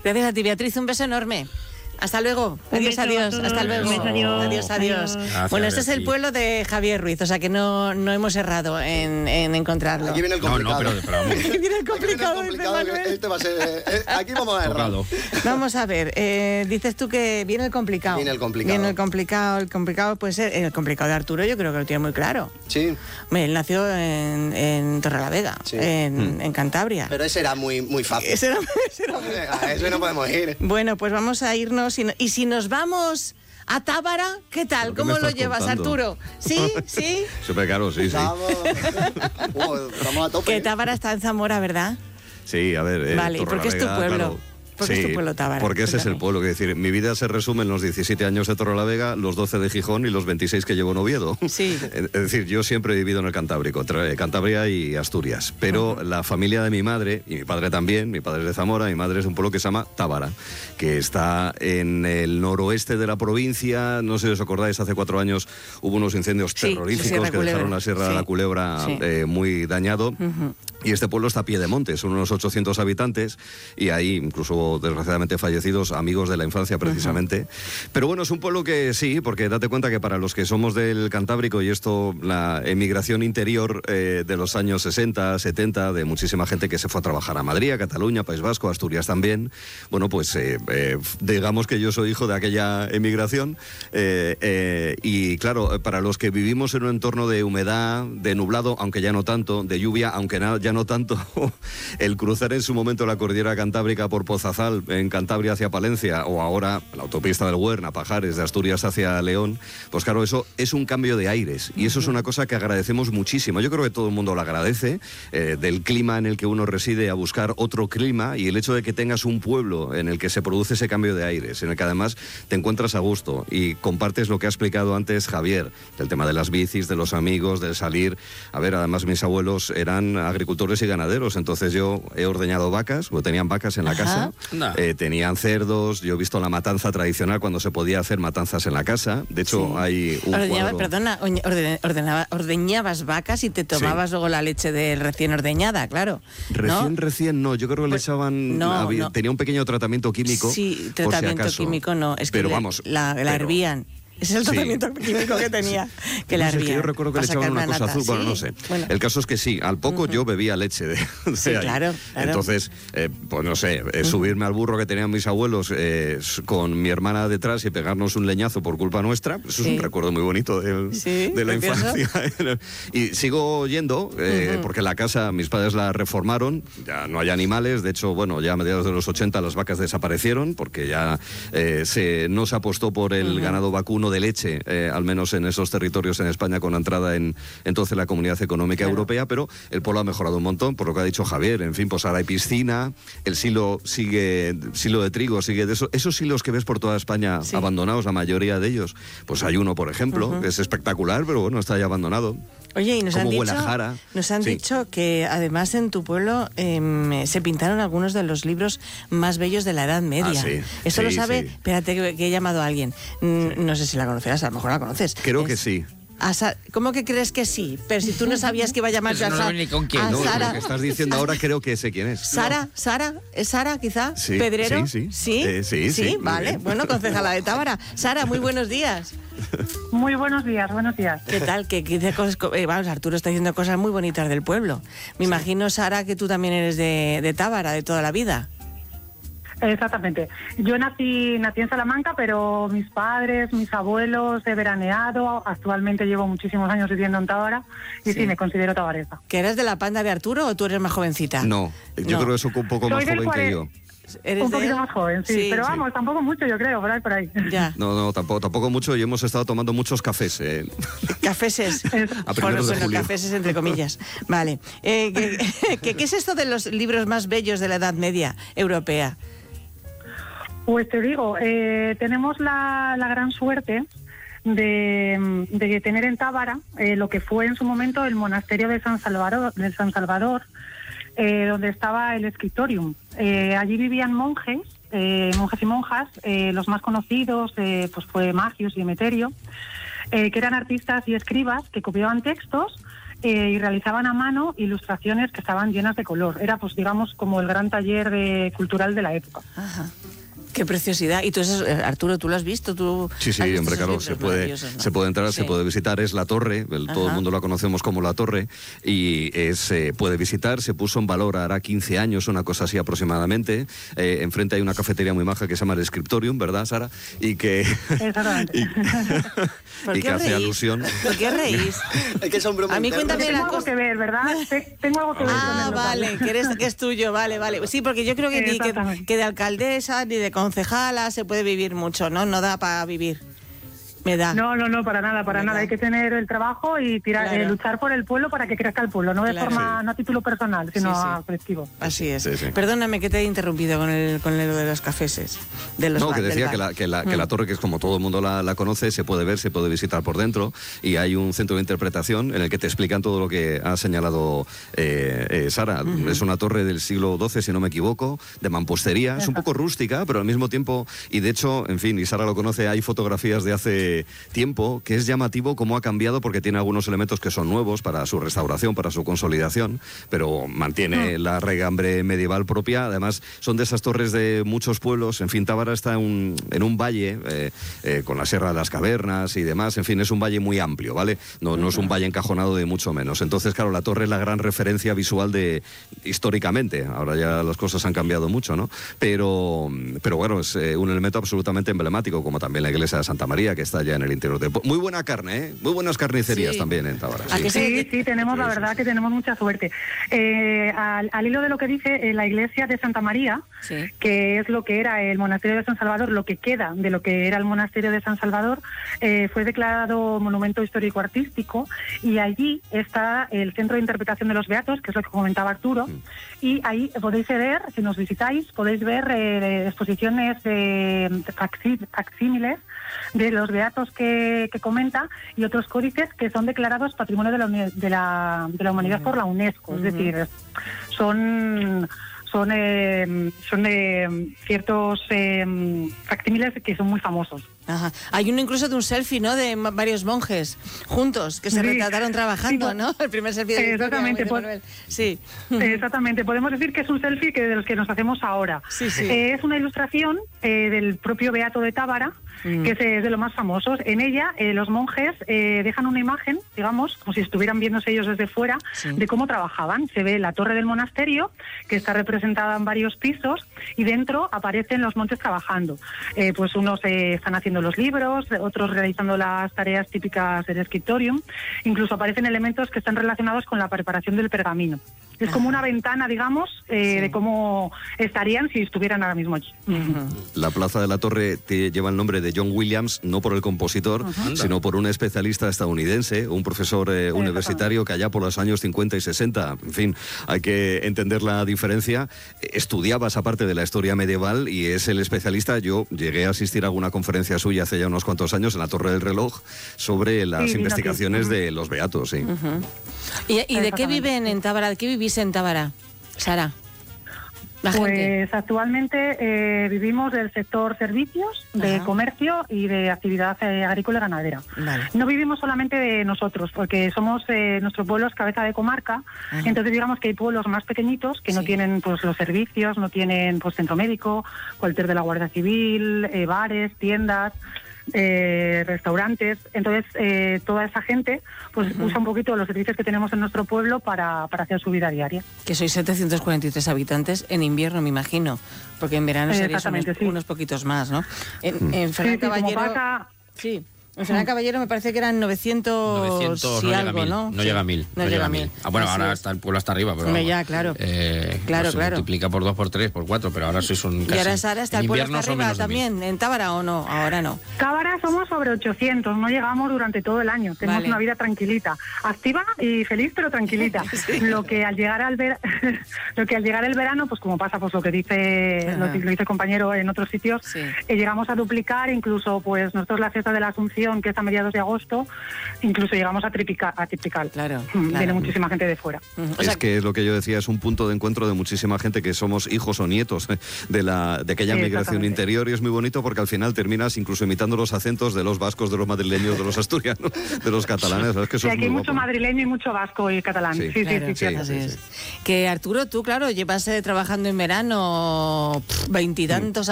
Gracias a ti, Beatriz, un beso enorme. Hasta luego. Adiós, adiós. Hasta luego. Adiós, adiós. Bueno, este es el pueblo de Javier Ruiz, o sea que no hemos errado en encontrarlo. Aquí viene el complicado. No, pero vamos. Aquí viene el complicado, dice Manuel. Este va a ser, aquí vamos a errar. Vamos a ver, dices tú que viene el complicado. Viene el complicado. Viene el complicado puede ser el complicado de Arturo, yo creo que lo tiene muy claro. Sí. Él nació en Torrelavega, sí. en Cantabria. Pero ese era muy fácil. Ese era muy A eso no podemos ir. Bueno, pues vamos a irnos. Y si nos vamos a Tábara, ¿qué tal? ¿Cómo lo llevas, contando? Arturo? ¿Sí? ¿Sí? Súper caro, sí. Estamos a tope. Que Tábara está en Zamora, ¿verdad? Sí, a ver. Vale, ¿y por qué es tu pueblo? Claro. ¿Por qué es tu pueblo, Tábara? Porque ese es el pueblo, que decir, mi vida se resume en los 17 años de Torrelavega, los 12 de Gijón y los 26 que llevo en Oviedo. Sí. Es decir, yo siempre he vivido en el Cantábrico, entre Cantabria y Asturias, pero la familia de mi madre, y mi padre también, mi padre es de Zamora, mi madre es de un pueblo que se llama Tábara, que está en el noroeste de la provincia. No sé si os acordáis, hace 4 años hubo unos incendios terroríficos que dejaron la Sierra de la Culebra muy dañado. Y este pueblo está a pie de monte, son unos 800 habitantes y hay incluso desgraciadamente fallecidos, amigos de la infancia precisamente. Pero bueno, es un pueblo que sí, porque date cuenta que para los que somos del Cantábrico y esto, la emigración interior de los años 60, 70, de muchísima gente que se fue a trabajar a Madrid, a Cataluña, País Vasco, Asturias también. Bueno, pues digamos que yo soy hijo de aquella emigración y claro, para los que vivimos en un entorno de humedad, de nublado, aunque ya no tanto, de lluvia, aunque ya no tanto, el cruzar en su momento la cordillera cantábrica por Pozazal, en Cantabria hacia Palencia, o ahora la autopista del Huerna, Pajares, de Asturias hacia León, pues claro, eso es un cambio de aires, y eso es una cosa que agradecemos muchísimo. Yo creo que todo el mundo lo agradece, del clima en el que uno reside a buscar otro clima, y el hecho de que tengas un pueblo en el que se produce ese cambio de aires, en el que además te encuentras a gusto, y compartes lo que ha explicado antes Javier, del tema de las bicis, de los amigos, del salir. A ver, además mis abuelos eran agricultores y ganaderos, entonces yo he ordeñado vacas, o tenían vacas en la casa, tenían cerdos, yo he visto la matanza tradicional cuando se podía hacer matanzas en la casa. De hecho, hay un cuadro... Perdona, ordeñabas vacas y te tomabas luego la leche de recién ordeñada, claro. Recién no, yo creo que le echaban... Tenía un pequeño tratamiento químico. Sí, tratamiento químico no, es que la hervían. Ese es el tratamiento químico que tenía, que la hervía. Yo recuerdo que le echaban una cosa azul, bueno, no sé. Bueno. El caso es que sí, al poco yo bebía leche de ahí. Claro. Entonces, pues no sé, subirme al burro que tenían mis abuelos con mi hermana detrás y pegarnos un leñazo por culpa nuestra, eso es un recuerdo muy bonito de la infancia. Y sigo yendo, porque la casa, mis padres la reformaron, ya no hay animales, de hecho, bueno, ya a mediados de los 80 las vacas desaparecieron, porque ya no se apostó por el ganado vacuno de leche, al menos en esos territorios en España, con la entrada en entonces la Comunidad Económica Europea, pero el pueblo ha mejorado un montón, por lo que ha dicho Javier. En fin, pues ahora hay piscina, el silo de trigo sigue de esos silos que ves por toda España abandonados, la mayoría de ellos. Pues hay uno, por ejemplo, que es espectacular, pero bueno, está ya abandonado. Oye, y nos han dicho que además en tu pueblo se pintaron algunos de los libros más bellos de la Edad Media. Eso lo sabe, espérate que he llamado a alguien. No sé si la conocerás, a lo mejor la conoces. Creo que sí. ¿Cómo que crees que sí? Pero si tú no sabías que iba a llamarse a Sara. No, lo que estás diciendo ahora creo que sé quién es. ¿Sara? ¿Es Sara, quizá? Sí, ¿Pedrero? Sí, vale. Bueno, concejala de Tábara. Sara, muy buenos días. Muy buenos días. ¿Qué tal? Que dice cosas, vamos, Arturo está diciendo cosas muy bonitas del pueblo. Me imagino, Sara, que tú también eres de Tábara, de toda la vida. Exactamente. Yo nací en Salamanca, pero mis padres, mis abuelos he veraneado. Actualmente llevo muchísimos años viviendo en Tábara y sí me considero tabaresa. ¿Que eres de la panda de Arturo o tú eres más jovencita? No, yo creo que es un poco más joven que yo. Un poquito más joven, sí, pero vamos, tampoco mucho, yo creo, por ahí. Ya. No, tampoco mucho, y hemos estado tomando muchos cafés. Cafeses. Cafeses entre comillas. Vale. ¿Qué es esto de los libros más bellos de la Edad Media europea? Pues te digo, tenemos la gran suerte de tener en Tábara lo que fue en su momento el monasterio de San Salvador, donde estaba el Scriptorium. Allí vivían monjes y monjas, los más conocidos pues fue Magius y Emeterio, que eran artistas y escribas que copiaban textos y realizaban a mano ilustraciones que estaban llenas de color. Era, pues digamos, como el gran taller cultural de la época. Ajá. Qué preciosidad. Y tú, Arturo, ¿tú lo has visto? ¿Tú sí, hombre, claro, se puede entrar, se puede visitar, es la torre, todo el mundo la conocemos como la torre, y puede visitar, se puso en valor hará 15 años, una cosa así aproximadamente. Enfrente hay una cafetería muy maja que se llama el Scriptorium, ¿verdad, Sara? Y que... Exactamente. y que hace alusión... ¿Por qué reís? Es que son bromas. A mí cuéntame tengo algo que ver, ¿verdad? Tengo algo que ver con el local. Vale, que es tuyo, vale. Sí, porque yo creo que ni que de alcaldesa ni de concejala se puede vivir mucho, ¿no? No da para vivir. Me da. No, para nada. Hay que tener el trabajo y luchar por el pueblo para que crezca el pueblo, no de forma, no a título personal, sino a colectivo. Así es. Sí. Perdóname que te he interrumpido con lo de los cafeses. Que decía que la torre, que es como todo el mundo la conoce, se puede ver, se puede visitar por dentro, y hay un centro de interpretación en el que te explican todo lo que ha señalado Sara. Es una torre del siglo XII, si no me equivoco, de mampostería. Es un poco rústica, pero al mismo tiempo, y de hecho, en fin, y Sara lo conoce, hay fotografías de hace tiempo, que es llamativo cómo ha cambiado, porque tiene algunos elementos que son nuevos para su restauración, para su consolidación, pero mantiene la regambre medieval propia. Además, son de esas torres de muchos pueblos. En fin, Tábara está en un valle con la Sierra de las Cavernas y demás. En fin, es un valle muy amplio, ¿vale? No es un valle encajonado de mucho menos. Entonces, claro, la torre es la gran referencia visual históricamente. Ahora ya las cosas han cambiado mucho, ¿no? Pero bueno, es un elemento absolutamente emblemático, como también la iglesia de Santa María, que está ya en el interior de... Muy buena carne, ¿eh? Muy buenas carnicerías también en Tábara. Sí, tenemos, la verdad que tenemos mucha suerte. Al hilo de lo que dice, la iglesia de Santa María, que es lo que era el monasterio de San Salvador, lo que queda de lo que era el monasterio de San Salvador, fue declarado monumento histórico-artístico, y allí está el centro de interpretación de los beatos, que es lo que comentaba Arturo, y ahí podéis ver, si nos visitáis, podéis ver exposiciones facsímiles de los beatos que comenta, y otros códices que son declarados Patrimonio de la Humanidad por la UNESCO. Es decir, son ciertos facsímiles que son muy famosos. Ajá. Hay uno incluso de un selfie, ¿no? De varios monjes juntos que se retrataron trabajando, ¿no? El primer selfie de exactamente. Sí. Exactamente. Podemos decir que es un selfie de los que nos hacemos ahora. Sí. Es una ilustración del propio Beato de Tábara, que es de los más famosos. En ella, los monjes dejan una imagen, digamos, como si estuvieran viéndose ellos desde fuera, de cómo trabajaban. Se ve la torre del monasterio, que está representada en varios pisos, y dentro aparecen los monjes trabajando. Pues unos están haciendo los libros, otros realizando las tareas típicas del Scriptorium. Incluso aparecen elementos que están relacionados con la preparación del pergamino. Es como una ventana, digamos, de cómo estarían si estuvieran ahora mismo allí. La plaza de la Torre lleva el nombre de John Williams, no por el compositor, sino por un especialista estadounidense, un profesor universitario que allá por los años 50 y 60, en fin, hay que entender la diferencia, estudiaba esa parte de la historia medieval y es el especialista. Yo llegué a asistir a alguna conferencia suya hace ya unos cuantos años en la Torre del Reloj sobre las investigaciones de los beatos. Sí. ¿Y de qué viven en Tábara? ¿De qué vivís en Tábara, Sara? Pues actualmente vivimos del sector servicios, de comercio y de actividad agrícola y ganadera. Vale. No vivimos solamente de nosotros, porque somos nuestro pueblo es cabeza de comarca. Entonces digamos que hay pueblos más pequeñitos que no tienen pues los servicios, no tienen pues centro médico, cuartel de la Guardia Civil, bares, tiendas, restaurantes. Entonces toda esa gente pues usa un poquito los servicios que tenemos en nuestro pueblo para hacer su vida diaria. Que sois 743 habitantes en invierno, me imagino, porque en verano seréis unos poquitos más, ¿no? En Ferran Caballero... En Ferran Caballero me parece que eran 900 y algo, ¿no? No llega a 1000. No llega a 1000. Bueno, ahora está el pueblo hasta arriba, pero ya, claro. Claro. Multiplica por 2, por 3, por 4, pero ahora sois un casi... ¿Y ahora, Sara, está el pueblo hasta arriba también, en Tábara o no? Ahora no. Tábara somos sobre 800, no llegamos durante todo el año. Tenemos una vida tranquilita, activa y feliz, pero tranquilita. Lo que al llegar el verano, pues como pasa pues lo que dice el compañero en otros sitios, llegamos a duplicar, incluso pues nosotros la fiesta de la Asunción migración, que es a mediados de agosto, incluso llegamos a triplicar. Claro. Viene muchísima gente de fuera. Es que es lo que yo decía, es un punto de encuentro de muchísima gente que somos hijos o nietos de aquella migración interior, y es muy bonito porque al final terminas incluso imitando los acentos de los vascos, de los madrileños, de los asturianos, de los catalanes. Es que eso aquí hay mucho madrileño y mucho vasco y catalán. Sí. Que Arturo, tú, claro, llevas trabajando en verano 20 y tantos